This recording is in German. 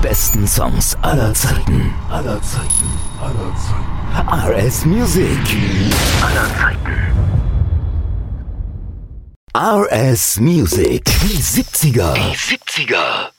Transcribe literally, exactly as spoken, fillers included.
besten Songs aller Zeiten. Aller Zeiten. Aller Zeiten. R S Music. Aller Zeiten. R S Music. Die siebziger. Die siebziger.